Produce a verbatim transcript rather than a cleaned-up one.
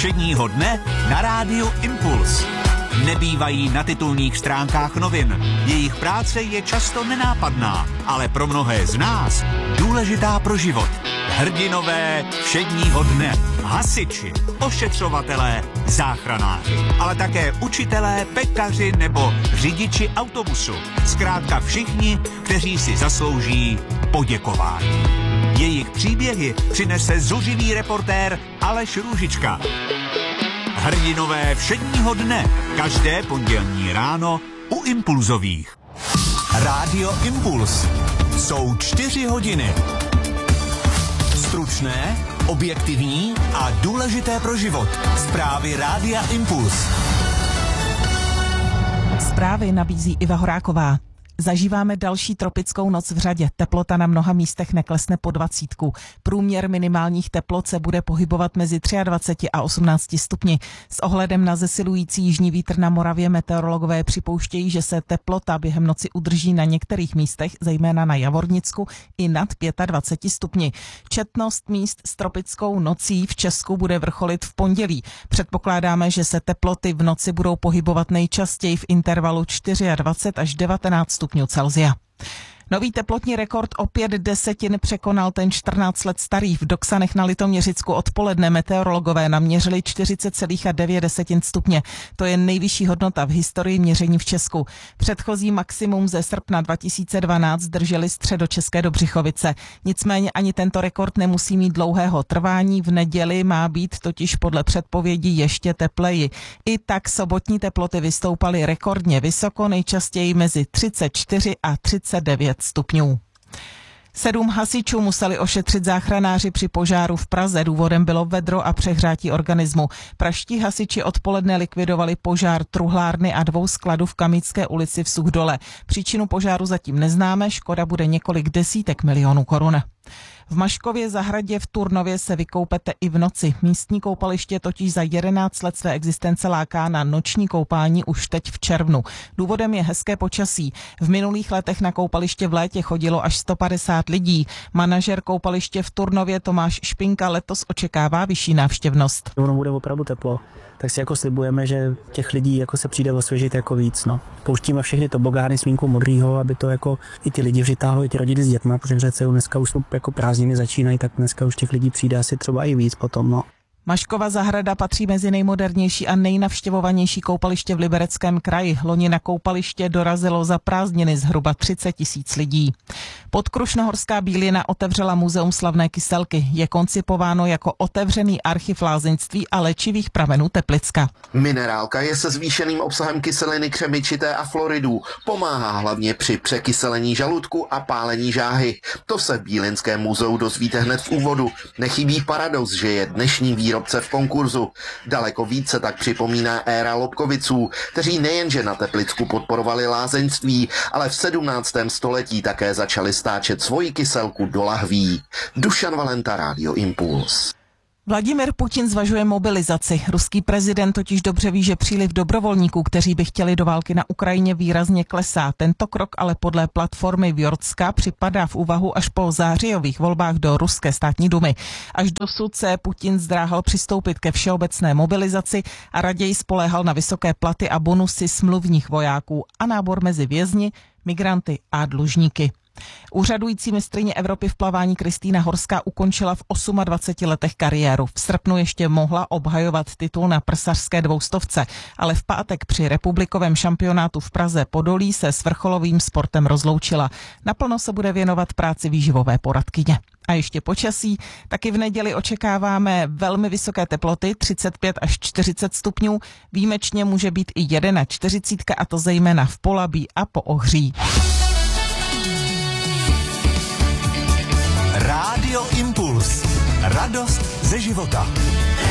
všedního dne na rádiu Impuls. Nebývají na titulních stránkách novin. Jejich práce je často nenápadná, ale pro mnohé z nás důležitá pro život. Hrdinové všedního dne, hasiči, ošetřovatelé, záchranáři, ale také učitelé, pekaři nebo řidiči autobusu. Zkrátka všichni, kteří si zaslouží poděkování. Jejich příběhy přinese zuřivý reportér Aleš Růžička. Hrdinové všedního dne, každé pondělní ráno u Impulzových. Rádio Impuls. Jsou čtyři hodiny. Stručné, objektivní a důležité pro život. Zprávy Rádia Impuls. Zprávy nabízí Iva Horáková. Zažíváme další tropickou noc v řadě. Teplota na mnoha místech neklesne po dvacítku. Průměr minimálních teplot se bude pohybovat mezi dvaceti třemi a osmnácti stupni. S ohledem na zesilující jižní vítr na Moravě meteorologové připouštějí, že se teplota během noci udrží na některých místech, zejména na Javornicku, i nad dvaceti pěti stupni. Četnost míst s tropickou nocí v Česku bude vrcholit v pondělí. Předpokládáme, že se teploty v noci budou pohybovat nejčastěji v intervalu dvacet čtyři až devatenáct stupňů Celsia. Nový teplotní rekord o pět desetin překonal ten čtrnáct let starý. V Doksanech na Litoměřicku odpoledne meteorologové naměřili čtyřicet celá devět stupně. To je nejvyšší hodnota v historii měření v Česku. Předchozí maximum ze srpna dva tisíce dvanáct drželi středočeské Dobřichovice. Nicméně ani tento rekord nemusí mít dlouhého trvání. V neděli má být totiž podle předpovědí ještě tepleji. I tak sobotní teploty vystoupaly rekordně vysoko, nejčastěji mezi třicet čtyři a třicet devět stupňů. Sedm hasičů museli ošetřit záchranáři při požáru v Praze. Důvodem bylo vedro a přehřátí organismu. Pražští hasiči odpoledne likvidovali požár truhlárny a dvou skladů v Kamínské ulici v Suchdole. Příčinu požáru zatím neznáme, škoda bude několik desítek milionů korun. V Maškově zahradě v Turnově se vykoupete i v noci. Místní koupaliště totiž za jedenáct let své existence láká na noční koupání už teď v červnu. Důvodem je hezké počasí. V minulých letech na koupaliště v létě chodilo až sto padesát lidí. Manažer koupaliště v Turnově Tomáš Špinka letos očekává vyšší návštěvnost. Ono bude opravdu teplo, tak si jako slibujeme, že těch lidí jako se přijde osvěžit jako víc. No. Pouštíme všechny tobogány s vínkou modrýho, aby to jako i ty lidi přitáhlo, i ty rodiny s dětmi, protože přece dneska už jsou jako prázdniny začínají, tak dneska už těch lidí přijde asi třeba i víc potom. No. Maškova zahrada patří mezi nejmodernější a nejnavštěvovanější koupaliště v Libereckém kraji. Loni na koupaliště dorazilo za prázdniny zhruba třicet tisíc lidí. Podkrušnohorská Bílina otevřela muzeum slavné kyselky. Je koncipováno jako otevřený archiv lázeňství a léčivých pramenů Teplicka. Minerálka je se zvýšeným obsahem kyseliny křemičité a floridů. Pomáhá hlavně při překyselení žaludku a pálení žáhy. To se v Bílinském muzeu dozvíte hned v úvodu. Nechybí paradox, že je dnešní výrobce v konkurzu. Daleko více tak připomíná éra Lobkoviců, kteří nejenže na Teplicku podporovali lázeňství, ale v sedmnáctém století také začali stáčet svoji kyselku do lahví. Dušan Valenta, Rádio Impuls. Vladimir Putin zvažuje mobilizaci. Ruský prezident totiž dobře ví, že příliv dobrovolníků, kteří by chtěli do války na Ukrajině, výrazně klesá. Tento krok ale podle platformy Vjordska připadá v úvahu až po zářijových volbách do ruské státní dumy. Až dosud se Putin zdráhal přistoupit ke všeobecné mobilizaci a raději spoléhal na vysoké platy a bonusy smluvních vojáků a nábor mezi vězni, migranty a dlužníky. Úřadující mistryně Evropy v plavání Kristýna Horská ukončila v dvaceti osmi letech kariéru. V srpnu ještě mohla obhajovat titul na prsařské dvoustovce, ale v pátek při republikovém šampionátu v Praze Podolí se s vrcholovým sportem rozloučila. Naplno se bude věnovat práci výživové poradkyně. A ještě počasí, taky v neděli očekáváme velmi vysoké teploty, třicet pět až čtyřicet stupňů, výjimečně může být i čtyřicet jedna, a to zejména v Polabí a po Ohří. Rádio Impuls. Radost ze života.